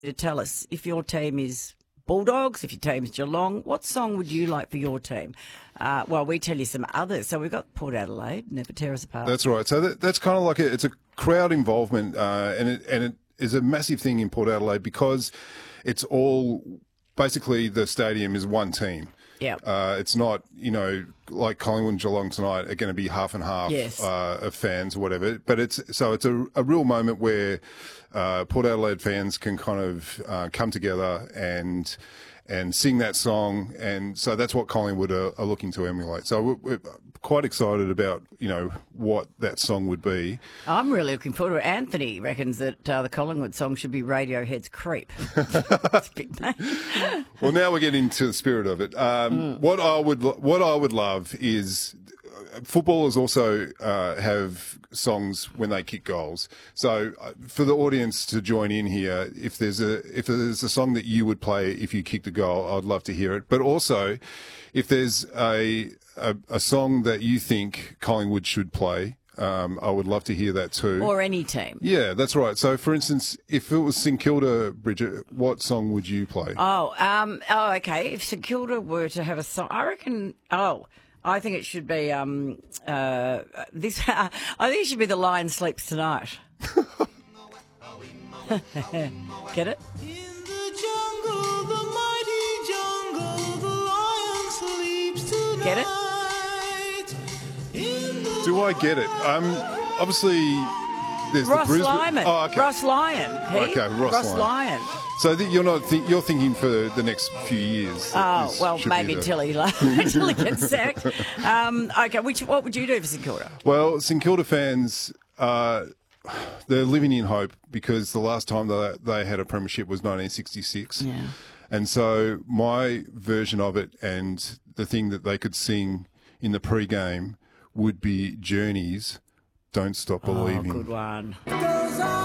to tell us if your team is Bulldogs, if your team is Geelong, what song would you like for your team? Well, we tell you some others. So we've got Port Adelaide, Never Tear Us Apart. That's right. So that's kind of like it's a crowd involvement, and it is a massive thing in Port Adelaide because it's all basically the stadium is one team. Yeah. It's not, like Collingwood and Geelong tonight are going to be half and half of fans or whatever. But it's a real moment where Port Adelaide fans can kind of come together and sing that song. And so that's what Collingwood are looking to emulate. So we're quite excited about, what that song would be. I'm really looking forward to it. Anthony reckons that the Collingwood song should be Radiohead's Creep. That's a big name. Well, now we're getting into the spirit of it. What I would love is footballers also have songs when they kick goals. So for the audience to join in here, if there's a song that you would play if you kicked a goal, I'd love to hear it. But also, if there's a song that you think Collingwood should play, I would love to hear that too. Or any team. Yeah, that's right. So, for instance, if it was St Kilda, Bridget, what song would you play? Okay. If St Kilda were to have a song, I reckon. I think it should be this. I think it should be "The Lion Sleeps Tonight." Get it? In the jungle, the mighty jungle, the lion sleeps tonight. Get it? Do I get it? Obviously, there's Ross the Brisbane. Lyman. Oh, okay. Ross Lyon. Okay, Ross Lyon. So you're thinking for the next few years. Oh, well, maybe until he gets sacked. Okay, what would you do for St Kilda? Well, St Kilda fans, they're living in hope because the last time they had a premiership was 1966. Yeah. And so my version of it and the thing that they could sing in the pre-game would be Journey's Don't Stop Believing. Oh, good one.